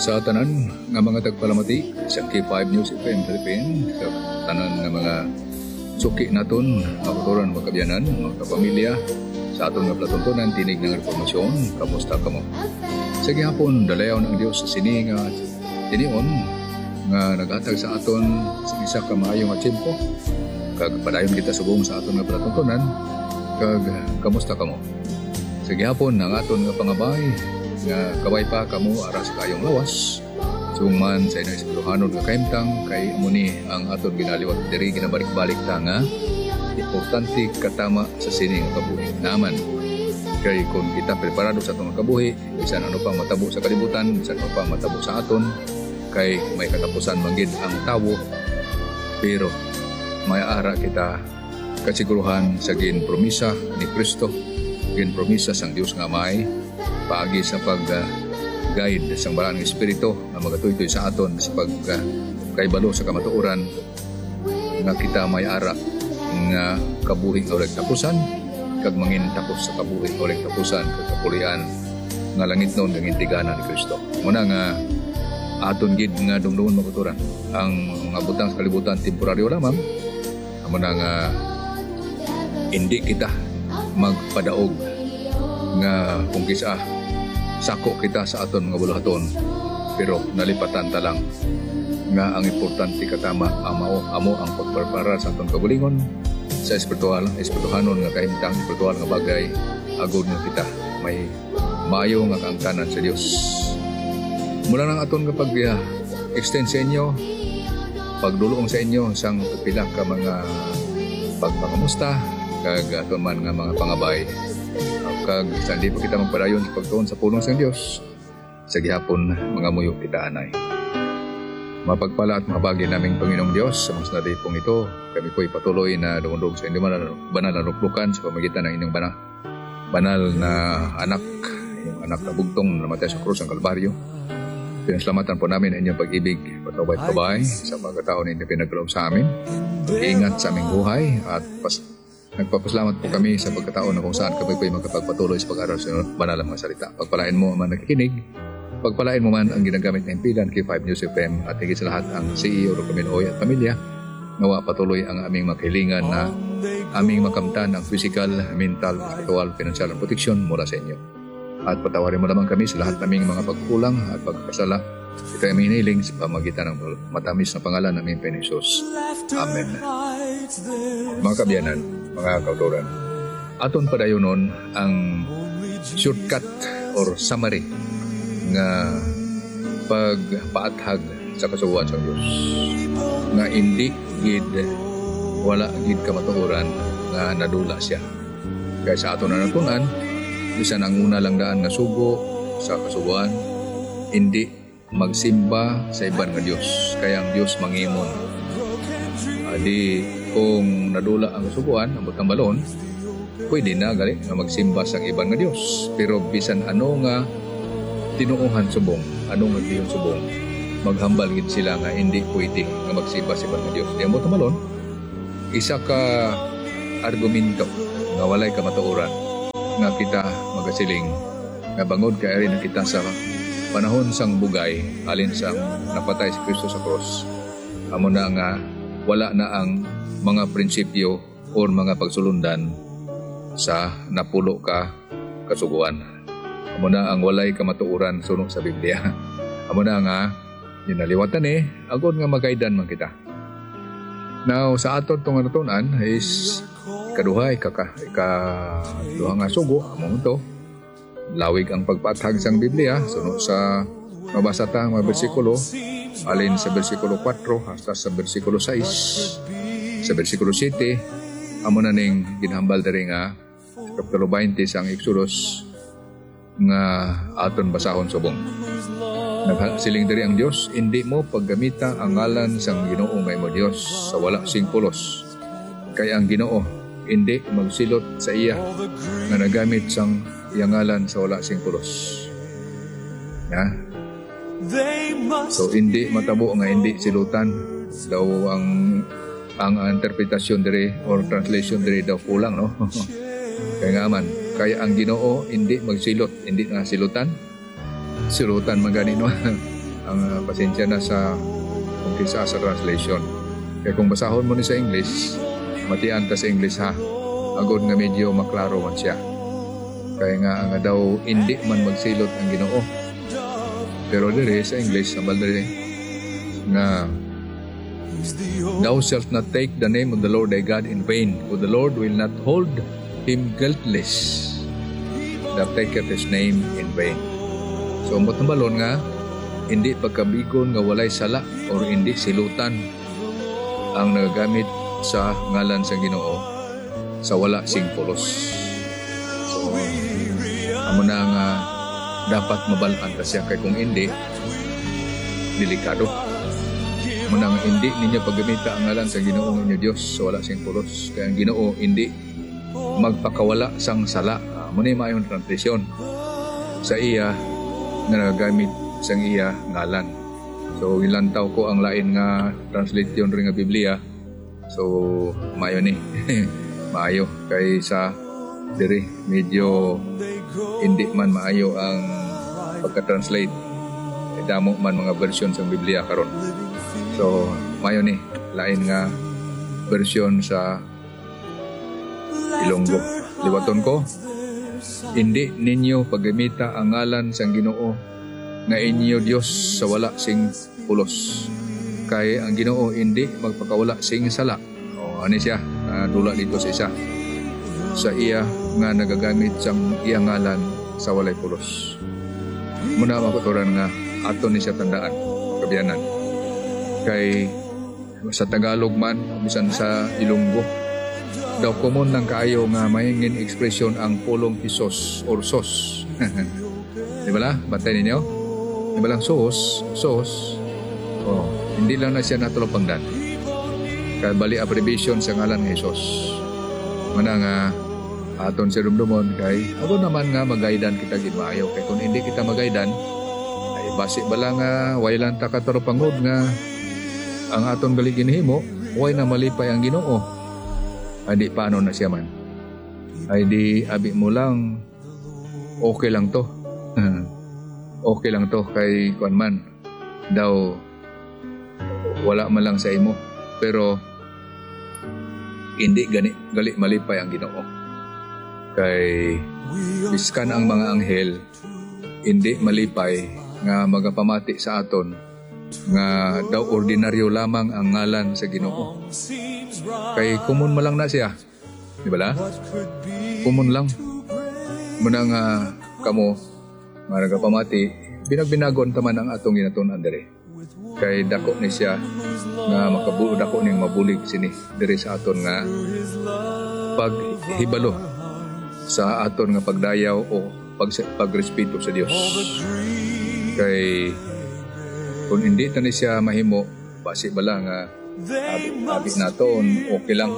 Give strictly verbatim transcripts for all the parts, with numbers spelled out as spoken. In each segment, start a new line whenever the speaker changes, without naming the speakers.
Sa tanan nga mga tagpalamati sa K five News F M Philippines, sa tanan nga mga suki naton, mga kuturan, mga kabyanan, mga kapamilya, sa aton nga platuntunan, tinig ng reformasyon, kamusta ka mo? Sa gihapon, dalayaw ng Diyos sa sini nga tinion, nga naghatag sa aton sa isa ka maayong nga tiyempo, kag padayon kita subong sa aton nga platuntunan, kag kamusta ka mo? Sa gihapon, ang aton nga pangabay, nga kaway pa kamo aras kayong lawas sungman sa inang espirihanon nga kaimtang kay amuni ang aton ginaliwat diri ginabalik-balik ta nga importante katama sa sining kabuhi naman kay kung kita preparado sa atong kabuhi bisan ano pang matabo sa kalibutan bisan ano pang matabo sa aton kay may katapusan manggid ang tawo pero may ara kita kasiguruhan sa ginpromisa ni Kristo ginpromisa sang Dios nga may paagi sa pag-guide uh, sa balaan ng Espiritu na magatuloy sa aton sa pagkaibalo uh, sa kamatuoran nga kita may ara nga kabuhi nga ulit tapusan kag mangin tapos sa kabuhi nga ulit tapusan kag kapulian nga langit noon ng intiganan ni Kristo. Muna nga aton gid nga dumduman makaturan ang mga butang sa kalibutan temporaryo lamang muna nga hindi kita magpadaog nga kung kisa sako kita sa aton mga buluhaton pero nalipatan ta lang nga ang importante katama amo amo ang pagprepara sa aton kabulingon sa espiritual espirituhanon nga kahimtang espiritual nga bagay agud nga kita may maayo nga kaangkanan sa Dios mula nang aton nga pag uh, extend sa inyo pagdulong sa inyo sang pila ka mga pagpangamusta kag aton man nga mga pangabay kag sandi pa kita magpadayon sa pagtuon sa pulong sa Dios sa gihapon mga muyo kita anay mapagpala at mabagi naming Panginoong Dios sa mga sanadipong ito kami ko'y patuloy na dumundog sa inyong banal na ruklukan sa pamagitan ng inyong banal, banal na anak yung anak na bugtong na namatay sa krus ng Kalbaryo pinasalamatan po namin ang inyong pag-ibig patubay-tubay sa mga tao na pinagkaloob sa amin pag-iingat sa aming buhay at pas nagpapasalamat po kami sa pagkataon na kung saan kami po'y magkapagpatuloy sa pag-aral sa banal na mga salita. Pagpalain mo man nakikinig, pagpalain mo man ang ginagamit na impilan K five News F M at higit sa lahat ang C E O Rocamin Oy at pamilya. Nawa patuloy ang aming makahilingan na aming makamtan ang physical, mental, spiritual, financial, protection mula sa inyo. At patawarin mo naman kami sa lahat naming mga pagkulang at pagkasala. Ito ay aming hiniling sa pamagitan ng matamis na pangalan ng aming Penisos. Amen. Mga kabyanan, mga kauturan, aton padayonon ang shortcut or summary nga pagpaathag sa kasubuan sa Diyos nga hindi gid wala gid kamatuoran nga nadula siya kaya sa aton na natunan bisan ang una lang daan nga sugo sa kasubuan hindi magsimba sa iban nga Diyos kaya ang Diyos mangimon adi kung nadula ang subuan, ang butang balon, pwede na gali na magsimba sa iban nga Diyos. Pero bisan ano nga tinuuhan subong, ano nga diyon subong, maghambal gid sila nga hindi pwede nga magsimba sa iban nga Diyos. Di ang butang balon, isa ka argumento nga walay kamatuoran nga kita magasiling nga bangod kay rin kita sa panahon sang bugay alin sang napatay si Kristo sa cross. Amo na nga wala na ang mga prinsipyo o mga pagsulundan sa napulo ka kasuguan. Amo na ang walay kamatuoran sunod sa Biblia. Amo na nga ginaliwatan eh, agod nga magaidan man kita. Now, sa aton itong natunan is ikaduha, ikaka, ikaduha nga sugo, amo to. Lawig ang pagpaathag sang Biblia, sunod sa mabasa ta mga bersikulo, alin sa bersikulo four hasta sa bersikulo six. Sa bersikulo seven, amo na ning ginhambal diri nga kapitulo twenty sang Exodus nga aton basahon subong. Nagsiling diri ang Dios, hindi mo paggamita ang ngalan sang Ginoo nga imo Dios sa wala sing pulos. Kay ang Ginoo hindi magsilot sa iya nga nagamit sang iyang ngalan sa wala sing pulos. Ya. So hindi matabo nga hindi silutan daw ang ang interpretasyon diri or translation diri daw kulang no. Kaya nga man, kaya ang Ginoo hindi magsilot, hindi nga silutan. Silutan magani no. ang uh, pasensya na sa kung kisa sa translation. Kaya kung basahon mo ni sa English, matian ta sa English ha. Agod nga medyo maklaro man siya. Kaya nga nga daw hindi man magsilot ang Ginoo. Pero dire sa English, nabal dire nga thou shalt not take the name of the Lord thy God in vain, for the Lord will not hold him guiltless that taketh his name in vain. So, ang balon nga, hindi pagkabigon nga walay sala or hindi silutan ang nagagamit sa ngalan sa Ginoo sa wala sing pulos. So, amo na nga dapat mabalaan ta siya kay kung hindi, delikado. Amo na nga hindi ninyo paggamita ang ngalan sa Ginoo ninyo Dios sa wala sing pulos. Kaya ang Ginoo hindi magpakawala sang sala. Amo ni maayong translation sa iya nga nagagamit sang iya ngalan. So ilantaw ko ang lain nga translation ring nga Biblia. So maayo ni maayo kay sa diri medyo hindi man maayo ang pagka-translate. E, damo man mga version sa Biblia karon. So maayo ni lain nga version sa Ilonggo. Liwaton ko, hindi ninyo paggamita ang ngalan sang Ginoo nga inyo Dios sa wala sing pulos. Kay ang Ginoo hindi magpakawala sing sala. O ani siya, uh, dula dito sa isa. Sa iya nga nagagamit sang iya ngalan sa walay pulos. Muna makuturan nga ato ni siya tandaan, kabiyanan. Kay sa Tagalog man, bisan sa Ilonggo, daw common lang kaayo nga mahingin expression ang pulong pisos or sos. Di ba la? Batay ninyo? Di ba lang sos? Sos? Oh, hindi lang na siya natulopangdan. Kaya bali abbreviation sa ngalan ng Jesus. Mana nga aton si Rumdumon kay ako naman nga magaydan kita gimaayo. Kay kung hindi kita magaydan, ay basi bala nga wailan ta katarupangod nga ang aton gali ginhimo, way na malipay ang Ginoo. Ay di paano na siya man. Ay di abi mo lang okay lang to. Okay lang to kay kuan man daw wala man lang sa imo pero hindi gani gali malipay ang Ginoo. Kay biskan ang mga anghel hindi malipay nga magapamati sa aton nga daw ordinaryo lamang ang ngalan sa Ginoo. Kay kumun mo lang na siya. Di ba la? Kumun lang. Muna nga kamo, maraga pamati, binagbinagon taman ang atong ginatunan dere. Kay dako ni siya nga makabuo dako ning mabulig sini dere sa aton nga paghibalo sa aton nga pagdayaw o pag pagrespeto sa Dios. Kay kung hindi ta ni siya mahimo, basi bala nga abis naton, okay lang.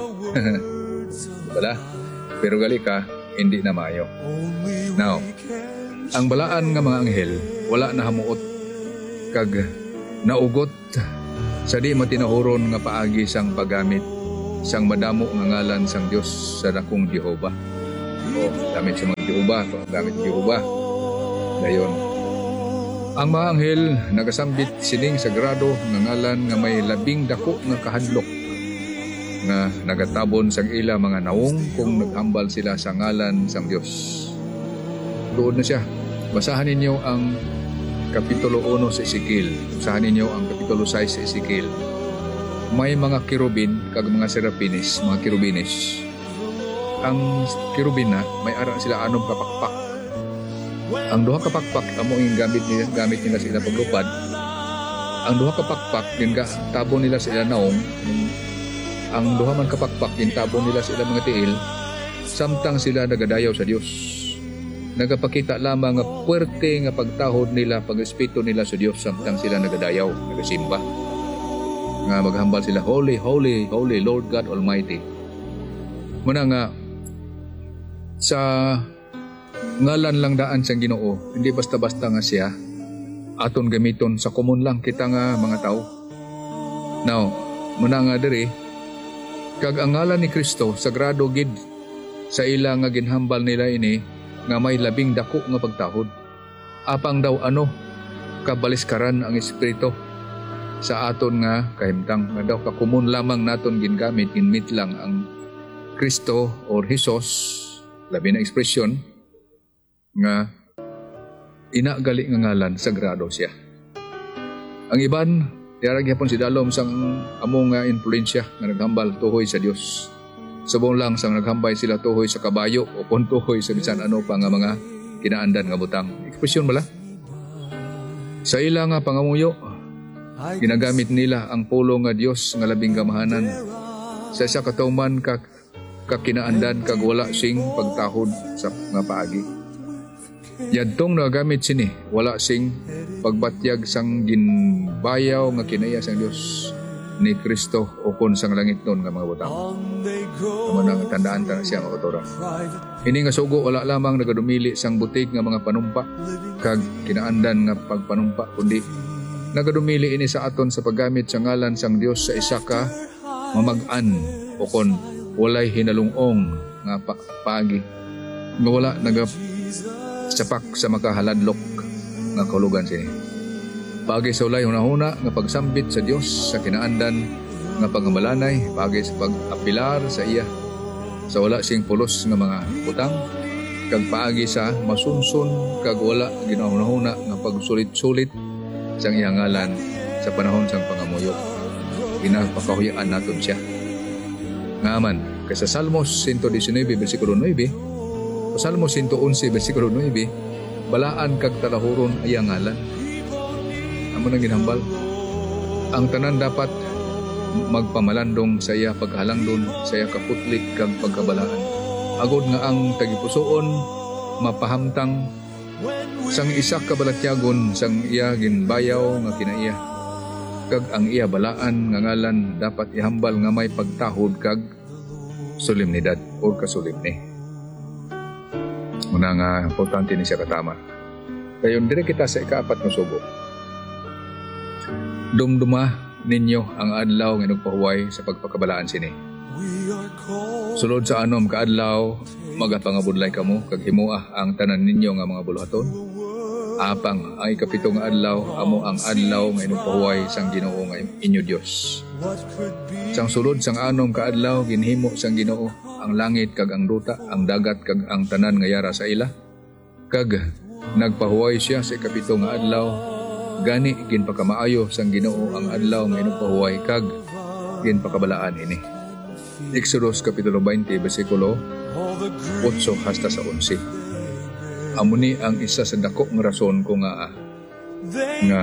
Bala? Pero gali ka, hindi na mayo. Now, ang balaan nga mga anghel, wala na hamuot kag naugot sa di matinahuron nga paagi sang paggamit sang madamo nga ngalan sang Dios sa dakong Jehova. O, gamit sa mga Jehova, gamit Jehova. Dayon. Ang mga anghel nagasambit sining sagrado nga ngalan nga may labing dako nga kahadlok nga nagatabon sang ila mga naong kung naghambal sila sa ngalan sang Dios. Doon na siya. Basahan ninyo ang Kapitulo one sa Ezekiel. Basahan ninyo ang Kapitulo six sa Ezekiel. May mga kirubin kag mga serapines, mga kirubines. Ang kirubin na may ara sila anong kapakpak. Ang duha ka pakpak amo yung gamit nila gamit nila sa ilang paglupad. Ang duha ka pakpak din ga tabon nila sa ilang naong. Ang duha man ka pakpak din tabon nila sa ilang mga tiil. Samtang sila nagadayaw sa Dios. Nagapakita lamang nga puwerte nga pagtahod nila, pagrespeto nila sa Dios samtang sila nagadayaw, nagasimba. Nga maghambal sila, Holy, Holy, Holy Lord God Almighty. Muna nga sa ngalan lang daan sa Ginoo, hindi basta-basta nga siya aton gamiton sa common lang kita nga mga tao. Now, muna nga diri kag ang ngalan ni Kristo sagrado gid sa ila nga ginhambal nila ini nga may labing dako nga pagtahod. Apang daw ano kabaliskaran ang espiritu sa aton nga kahimtang nga daw kakumun lamang naton gingamit ginmit lang ang Kristo or Hesus, labi na ekspresyon nga inagali nga ngalan sagrado siya. Ang iban diarag gyapon si dalom sang among nga influensya nga naghambal tuhoy sa Dios. Subong lang sang naghambay sila tuhoy sa kabayo o pun tuhoy sa bisan ano pa nga mga kinaandan nga butang. Ekspresyon bala. Sa ila nga pangamuyo, ginagamit nila ang pulo nga Dios nga labing gamahanan. Sa isa katauman ka kakinaandan kag wala sing pagtahod sa nga paagi. Yadtong nagamit sini, wala sing pagbatyag sang ginbayaw nga kinaya sang Dios ni Kristo o kun sang langit nun nga mga butang. Amo nang tandaan ta siya mga kautoran. Ini nga sugo wala lamang nagadumili sang butig nga mga panumpa kag kinaandan nga pagpanumpa kundi nagadumili ini sa aton sa paggamit sa ngalan sang Dios sa isa ka mamag-an o kon walay hinalungong nga pa paagi nga wala naga sapak sa makahaladlok nga kahulugan sini. Pagi sa ulay hunahuna nga pagsambit sa Dios sa kinaandan nga pagamalanay, pagi sa pag-apilar sa iya sa wala sing pulos nga mga butang, kag paagi sa masunsun kag wala ginahunahuna nga pagsulit-sulit sang iyang ngalan sa panahon sang pangamuyo. Ginapakahuyaan naton siya. Ngaman, kay sa Salmos one nineteen bersikulo nine, o Salmos one eleven bersikulo nine, balaan kag talahuron iyang ngalan. Amo nang ginhambal. Ang tanan dapat magpamalandong sa iya paghalangdon, sa iya kaputlik kag pagkabalaan. Agod nga ang tagipusoon mapahamtang sang isa ka balatyagon sang iya ginbayaw nga kinaiya. Kag ang iya balaan nga ngalan dapat ihambal nga may pagtahod kag solemnidad o kasulimni. Muna nga importante ni siya katama. Dayon dire kita sa ikaapat nga sugo. Dumduma ninyo ang adlaw nga nagpahuway sa pagpakabalaan sini. Sulod sa anom ka adlaw magapangabudlay kamo kag himuah ang tanan ninyo nga mga buluhaton. Apang ang ikapito nga adlaw amo ang adlaw nga nagpahuway sang Ginoo nga inyo Dios. Sang sulod sang anom ka adlaw ginhimo sang Ginoo ang langit kag ang duta, ang dagat kag ang tanan nga yara sa ila. Kag nagpahuway siya sa ikapito nga adlaw. Gani ginpakamaayo sang Ginoo ang adlaw nga inupahuway kag ginpakabalaan ini. Exodus kapitulo twenty bersikulo eight hasta sa eleven. Amo ni ang isa sa dako nga rason ko nga nga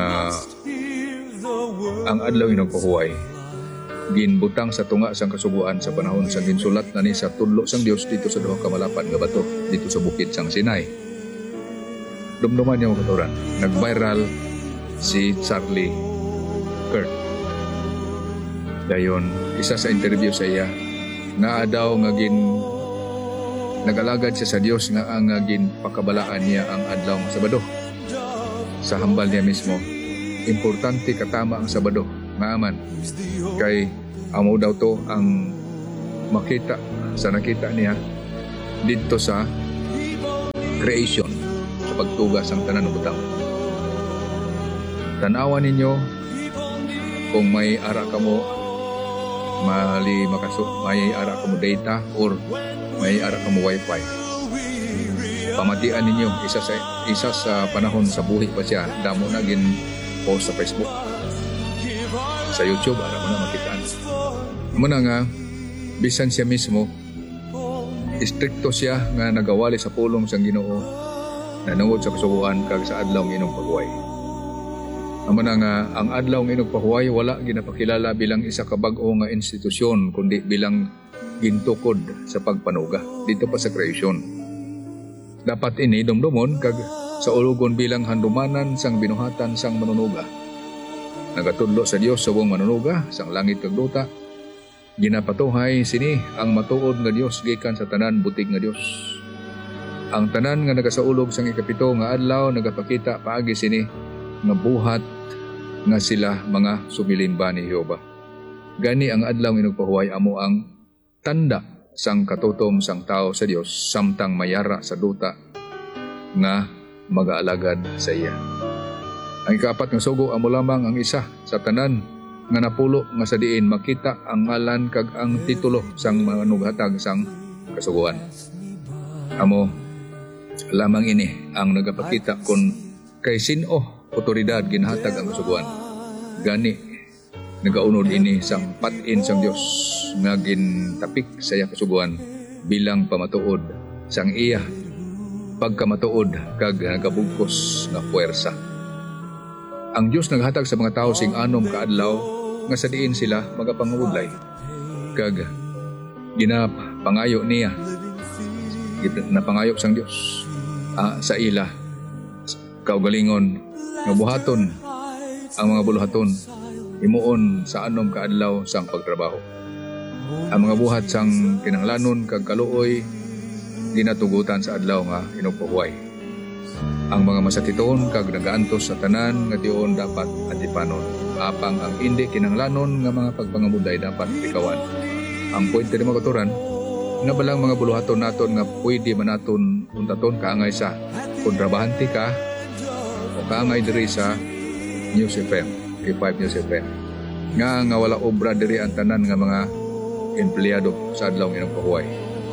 ang adlaw inupahuway ginbutang sa tunga sang kasuguan sa panahon sang ginsulat na ni sa tudlo sang Dios dito sa duha ka malapad nga bato dito sa bukid sang Sinai. Dumduman niya mga katuran, nag-viral si Charlie Kirk. Dayon, isa sa interview sa iya, nga daw nga gin nagalagad siya sa Dios nga ang gin pakabalaan niya ang adlaw ng Sabado. Sa hambal niya mismo, importante katama ang Sabado, maaman. Kay amo daw to ang makita sa nakita niya dito sa creation, sa pagtugas ang tanan ng butang. Tanawan ninyo kung may ara kamo mali makaso may ara kamo data or may ara kamo wifi. Pamatian ninyo isa sa isa sa panahon sa buhi pa siya damo na gin post sa Facebook, sa YouTube ara mo na makitaan. Muna nga bisan siya mismo istrikto siya nga nagawali sa pulong sang Ginoo nanungod sa kasuguan kag sa adlaw ng inyong paghuway. Amo na nga, ang adlaw ng inyong pahuway wala ginapakilala bilang isa ka bag-o nga institusyon, kundi bilang gintukod sa pagpanuga dito pa sa creation. Dapat ini dumdumon kag sa ulugon bilang handumanan sang binuhatan sang manunuga. Nagatudlo sa Dios sa buong manunuga, sang langit kag duta. Ginapatuhay sini ang matuod nga Dios gikan sa tanan butig nga Dios. Ang tanan nga nagasaulog sang ikapito nga adlaw nagapakita paagi sini nga buhat nga sila mga sumilimba ni Jehova. Gani ang adlaw nga nagpahuway amo ang tanda sang katutom sang tao sa Dios samtang mayara sa duta nga mag-aalagad sa iya. Ang ikapat nga sugo amo lamang ang isa sa tanan nga napulo nga sa diin makita ang ngalan kag ang titulo sang manughatag sang kasuguan. Amo lamang ini ang nagapakita kung kay sino otoridad ginhatag ang kasuguan. Gani nagaunod ini sang patin sang Dios nga gintapik sa iya kasuguan bilang pamatuod sang iya pagkamatuod kag nagabugkos nga puwersa. Ang Dios naghatag sa mga tao sing anom kaadlaw nga sa diin sila magapangudlay kag ginapangayo niya napangayo sang Dios ah, sa ila kaugalingon nga buhaton ang mga buluhaton imuon sa anom kaadlaw sang pagtrabaho. Ang mga buhat sang kinanglanon kag kaluoy ginatugutan sa adlaw nga inugpahuway. Ang mga masatiton kag nagaantos sa tanan nga diyon dapat atipanon. Apang ang indi kinanglanon nga mga pagpangamuday dapat ikawan. Ang puwede ni mga katuran nga balang mga buluhaton naton nga pwede manaton untaton kaangay sa kung trabahante ka o kaangay diri sa News F M, K five News F M. Nga nga wala obra diri ang tanan nga mga empleyado sa adlaw ng pahuway.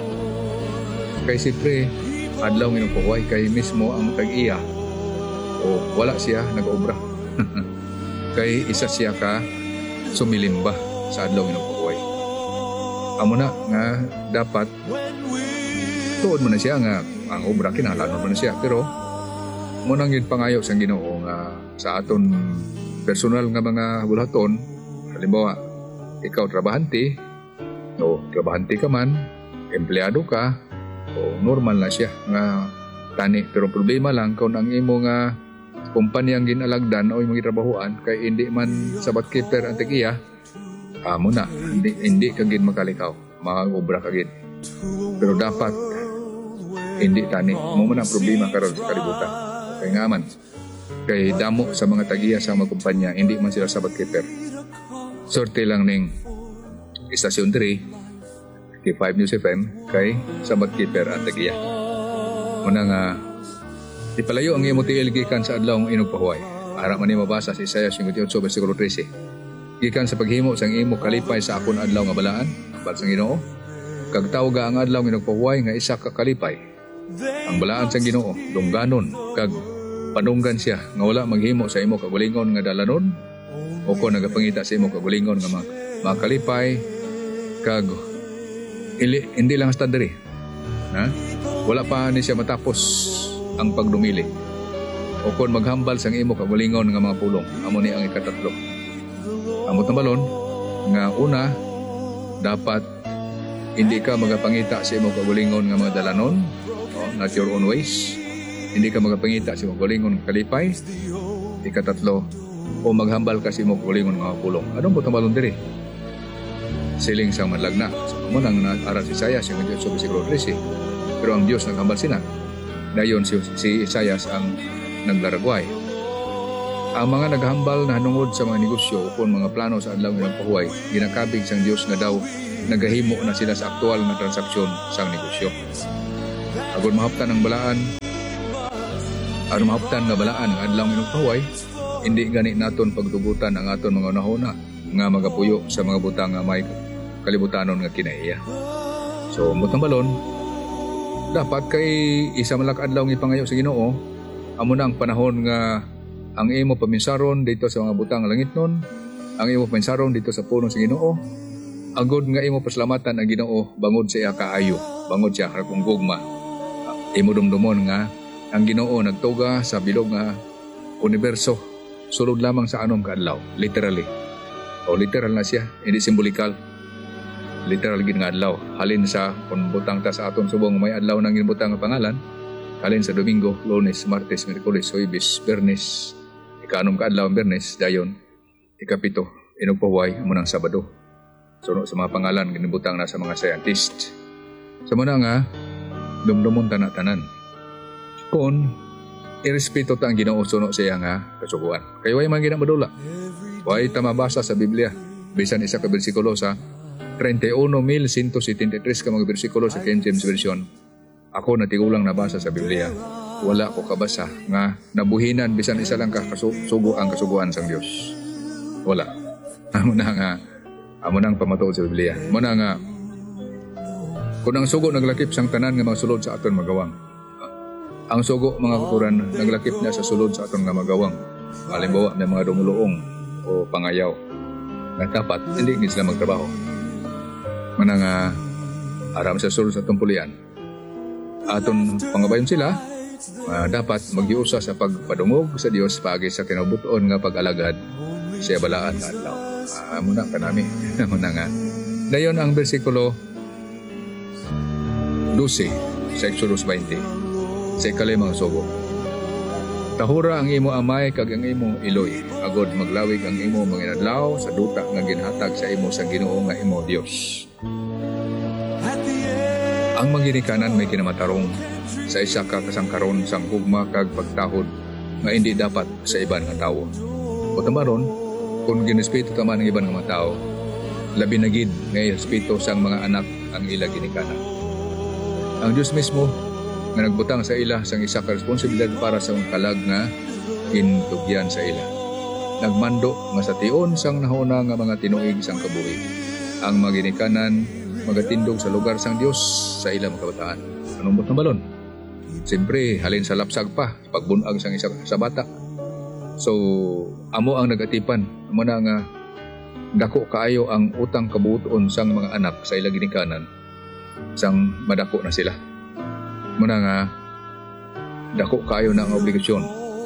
Kay siyempre, adlaw ng pahuway kay mismo ang tag-iya o wala siya nag-obra. Kay isa siya ka sumilimba sa adlaw ng pahuway. Amo na nga dapat tuod mo na siya nga ang obra kinahanglan mo na siya pero mo nang yun pangayo sa Ginoo nga sa aton personal nga mga bulaton. Halimbawa, ikaw trabahante o trabahante ka man, empleyado ka, o normal na siya nga tani. Pero problema lang kung ang imo nga kumpanyang ginalagdan o imong gitrabahuan kay hindi man sabat keeper ang tag-iya, amo na, hindi, hindi ka gid makalikaw, mag-obra ka gid. Pero dapat hindi tani. Mo man ang problema karon sa kalibutan. Kay nga man, kay damo sa mga tag-iya sa mga kumpanya, hindi man sila sabat keeper. Sorte lang ning Istasyon three, K five News F M, kay sabat keeper at tag-iya. Muna nga, ipalayo ang imo tiil gikan sa adlaw ng inugpahuway. Ara man ni mabasa sa Isaiah fifty-eight, versikulo thirteen. Gikan sa paghimo sang imo kalipay sa akon adlaw nga balaan, ambal sang Ginoo. Kag tawga ang adlaw ng inugpahuway nga isa ka kalipay. Ang balaan sang Ginoo, dungganon, kag panunggan siya nga wala maghimo sa imo kagulingon nga dalanon o kung nagapangita sa imo kagulingon nga mga, mga kalipay kag ili, hindi lang hasta diri ha? Wala pa ni siya matapos ang pagdumili o kung maghambal sang imo kagulingon nga mga pulong. Amo ni ang ikatatlo. Amot na balon nga una dapat hindi ka magapangita sa imo kagulingon nga mga dalanon, no? Not your own ways. Hindi ka magapangita sa imo kagulingon nga kalipay. Ikatatlo, o maghambal kasi mo kulingon mga pulong. Anong butang balon diri? Siling sang manlagna. So, mo nang naaral si Isaias yung Diyos sa versikulo thirteen. Pero ang Diyos naghambal sina. Dayon si, si Isaias ang naglaragway. Ang mga naghambal na hanungod sa mga negosyo o kung mga plano sa adlaw ng pahuway, ginakabig sang Diyos nga daw nagahimo na sila sa aktual na transaksyon sang negosyo. Agod mahaptan ang balaan, agod mahaptan nga balaan ang adlaw ng pahuway, hindi gani naton pagtugutan ang aton mga unahuna nga magapuyo sa mga butang nga may kalibutanon nga kinaiya. So, butang balon, dapat kay isa malak adlaw ng ipangayo sa Ginoo, amo na ang panahon nga ang imo paminsaron dito sa mga butang nga langit nun, ang imo paminsaron dito sa puno sa Ginoo, agod nga imo pasalamatan ang Ginoo bangod sa iya kaayo, bangod siya kung gugma. Imo dumdumon nga ang Ginoo nagtuga sa bilog nga universo sulod lamang sa anom kaadlaw, literally. O literal na siya, hindi simbolikal. Literal gid nga adlaw. Halin sa kung butang ta sa aton subong may adlaw nang ginbutang nga pangalan, halin sa Domingo, Lunes, Martes, Miyerkules, Huwebes, Biyernes, ika-anom kaadlaw ang Biyernes, dayon ikapito inugpahuway amo nang Sabado. Suno sa mga pangalan ginbutang na sa mga scientist. Sa muna nga dumdumon tanan-tanan. Kung irespeto ta ang Ginoo suno sa iya nga kasuguan. Kay way man gina madula. Way ta mabasa sa Biblia bisan isa ka bersikulo sa thirty-one thousand one hundred seventy-three ka mga bersikulo sa King James Version. Ako natigulang nabasa sa Biblia. wala ko kabasa nga nabuhinan bisan isa lang ka kasugo ang kasuguan sang Dios. Wala. Amo na nga amo nang pamatuod sa Biblia. Mo na nga kung ang sugo naglakip sang tanan nga mga sulod sa aton magawang. Ang sugo mga kuturan naglakip na sa sulod sa aton nga magawang. Halimbawa may mga dumuluong o pangayaw na dapat hindi gid sila magtrabaho. Mo na nga aram sa sulod sa atong pulian. Aton pangabayon sila Uh, dapat maghiusa sa pagpadungog sa Dios paagi sa kinabuton nga pag-alagad sa balaan nga adlaw. Ah, muna ka nami. Muna nga. Dayon ang bersikulo twelve sa Exodus twenty. Sa ikalimang sugo. Tahura ang imo amay kag ang imo iloy. Agod maglawig ang imo mga adlaw sa duta nga ginhatag sa imo sa Ginoo nga imo Dios. Ang manginikanan may kinamatarong sa isa ka kasangkaron sang hugma kag pagtahod nga hindi dapat sa iban nga tawo. O tamaron, kung ginespeto taman ng iban nga mga tao, labi na gid nga respeto sang mga anak ang ila ginikanan. Ang Dios mismo nga nagbutang sa ila sang isa ka responsibilidad para sa kalag nga gintugyan sa ila. Nagmando nga sa tion sang nahuna nga mga tinuig sang kabuhi. Ang mga ginikanan magatindog sa lugar sang Dios sa ila mga kabataan. Anong bot na balon? Siyempre, halin sa lapsag pa, pagbunag sang isa sa bata. So, amo ang nagatipan. Amo na nga, dako kaayo ang utang kabuuton sang mga anak sa ila ginikanan, sang madako na sila. Amo na nga, dako kaayo na ang obligasyon.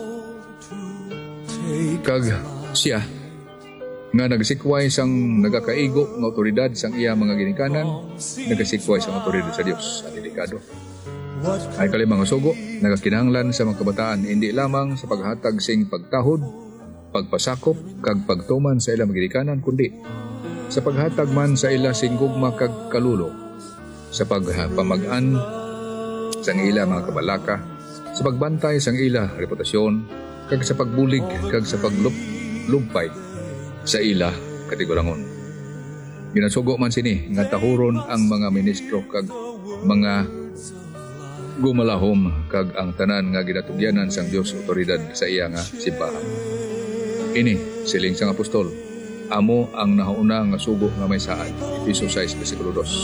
Kag siya, nga nagsikway sang nagakaigo ng otoridad sang iya mga ginikanan, nagasikway sang otoridad sa Dios at delikado. Ay kalimang sugo, nagakinahanglan sa mga kabataan hindi lamang sa paghatag sing pagtahod, pagpasakop, kag pagtuman sa ilang ginikanan, kundi sa paghatag man sa ila sing gugma kag kalulo, sa pagpamag-an sang ila mga kabalaka, sa pagbantay sang ila reputasyon, kag sa pagbulig, kag sa paglupay sa ila katigulangon. Ginasugo man sini nga tahuron ang mga ministro kag mga gumalahom kag ang tanan nga ginatugyanan sang Dios otoridad sa iya nga simbahan. Ini siling sang apostol, amo ang nahauna nga sugo nga may saad. Efeso six bersikulo two.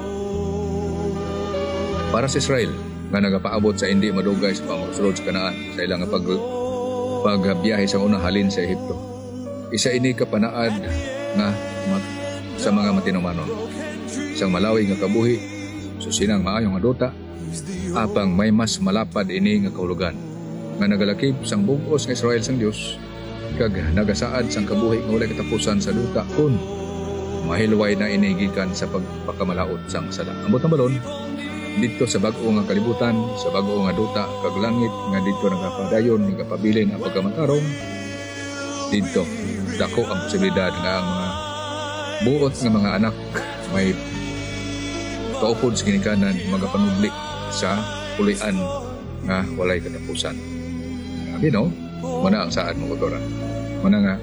Para sa Israel nga nagapaabot sa hindi madugay sa pangsulod sa Kanaan sa ilang pag pagbiyahe sa unang halin sa Ehipto. Isa ini kapanaad nga sa mga matinumanon. Isang malawi nga kabuhi, susinang maayong nga duta, apang may mas malapad ini nga kahulugan nga nagalakip sang bug-os nga Israel sang Dios kag nagasaad sang kabuhi nga walay katapusan sa duta kun mahilway na ini gikan sa pagpakamalaot sang sala. Ambot na balon dito sa bag-o nga kalibutan, sa bag-o nga duta kag langit nga dito nagapadayon nagapabilin ang pagkamatarong dito dako ang posibilidad nga ang mga buot nga mga anak may kaupod sa ginikanan magapanubli sa pulian nga walay katapusan. Sabi no, muna ang saan mo kutoran. Muna nga,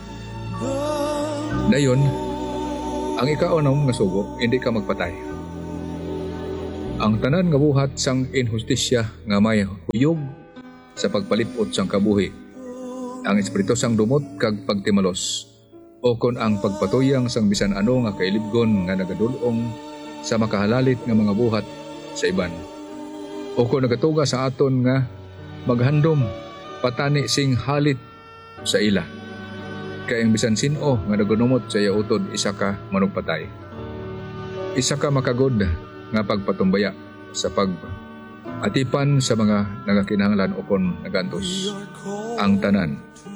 dayon, ang ikaunom nga sugo, hindi ka magpatay. Ang tanan nga buhat sang inhustisya nga may huyog sa pagpalipot sang kabuhi. Ang espiritu sang dumot kag pagtimalos o kon ang pagpatuyang sang bisan ano nga kailibgon nga nagadulong sa makahalalit nga mga buhat sa iban. O kung nagatuga sa aton nga maghandom patani sing halit sa ila. Kaya ang bisan sino nga nagunumot sa iya utod isa ka manugpatay. Isa ka makagod nga pagpatumbaya sa pag atipan sa mga nagakinahanglan o kon nagantos. Ang tanan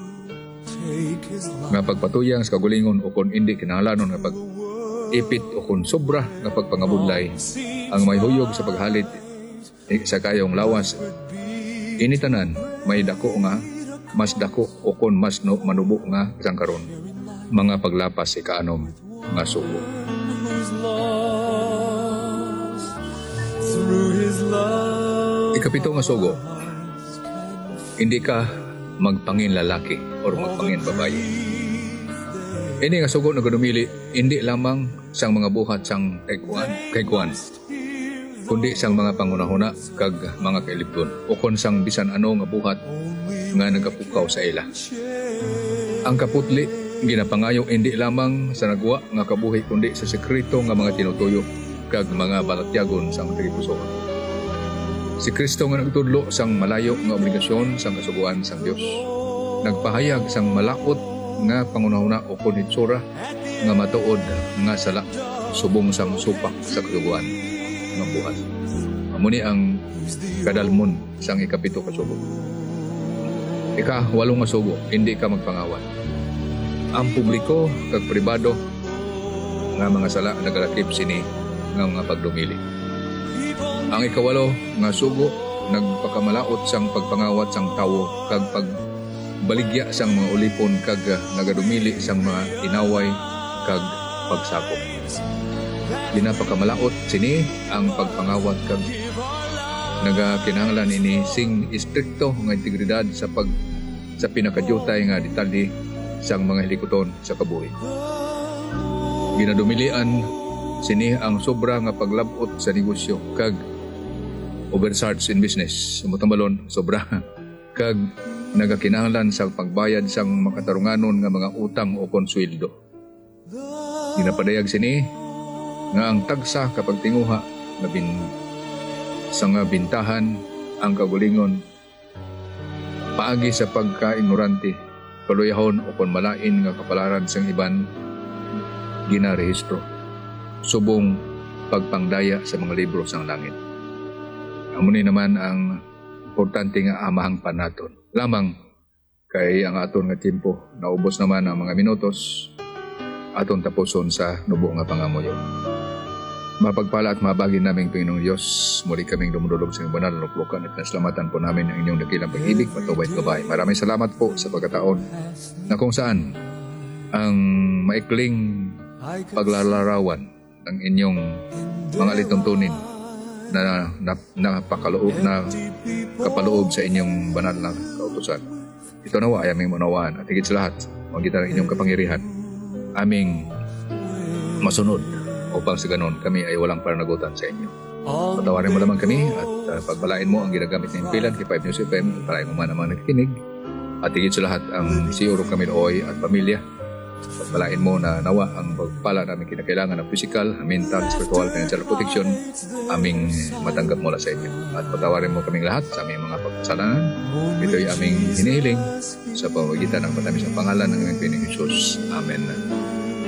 nga pagpatuyang sa kagulingon o kon hindi kinahanglanon nga pag ipit o kung sobra nga pagpangabudlay ang may huyog sa paghalit sa kayong lawas initanan may dako nga mas dako o kung mas no, manubo nga isang karon mga paglapas sa ikaanom nga sugo. Ikapito nga sugo, hindi ka magpangin lalaki o magpangin babae. Ini nga sugo na ganumili, hindi lamang sang mga buhat sang kaikuan, kaikuan. kundi sang mga pangunahuna kag mga kailibton ukon sang bisan ano nga buhat nga nagapukaw sa ila. Ang kaputli ginapangayo hindi lamang sa nagwa nga kabuhi kundi sa sekreto nga mga tinutuyo kag mga balatyagon sang tagipusoon. Si Kristo nga nagtudlo sang malayo nga obligasyon sang kasubuan sang Dios. Nagpahayag sang malakot nga pangunahuna ukon hitsura nga matuod nga sala subong sang supak sa kasubuan ng buhat. Amuni ang kadalmon sang ikapito ka subo. Ika, walong nga subo, hindi ka magpangawan. Ang publiko kag pribado nga mga sala nagalakip sini nga mga pagdumili. Ang ikawalo nga sugo nagpakamalaot sang pagpangawat sang tawo kag pagbaligya sang mga ulipon kag nagadumili sang mga inaway kag pagsakop. Ginapakamalaot sini ang pagpangawat kag nagakinahanglan ini sing istrikto nga integridad sa pag sa pinakadyutay nga detalye sang mga hilikoton sa kabuhi. Ginadumilian sini ang sobra nga paglabot sa negosyo kag overcharge in business. Sumutambalon sobra kag nagakinahanglan sa pagbayad sang makatarunganon nga mga utang o konsweldo. Ginapadayag sini nga ang tagsa kapag tinguha na bin sa nga bintahan ang kagulingon paagi sa pagkaignorante kaluyahon o kon malain nga kapalaran sang iban ginarehistro subong pagpangdaya sa mga libro sang langit. Amuni naman ang importante nga amahang panaton lamang kay ang aton nga tiempo naubos naman ang mga minutos aton tapuson sa nubo nga pangamuyo. Mapagpala at mabagi naming Panginoong Diyos, muli kaming dumudulog sa inyong banal na luklukan at nasalamatan po namin ang inyong dakilang pag-ibig, patubay at gabay. Maraming salamat po sa pagkataon na kung saan ang maikling paglalarawan ng inyong mga lituntunin na napakaloob na kapaloob sa inyong banal na kautusan. Ito nawa ay aming manawaan at higit sa lahat, magkita ng inyong kapangyarihan, aming masunod upang sa ganon kami ay walang pananagutan sa inyo. Patawarin mo naman kami at uh, pagbalain mo ang ginagamit ng impilan kay five News F M, palain mo man naman nakikinig at higit sa lahat ang siuro kami nooy at pamilya. Pagbalain mo na nawa ang pagpala namin kinakailangan ng physical, mental, spiritual, financial protection aming matanggap mula sa inyo. At patawarin mo kaming lahat sa aming mga pagkasalanan. Ito'y aming hinihiling sa pamamagitan ng matamis ang pangalan ng aming Panginoong Jesus. Amen.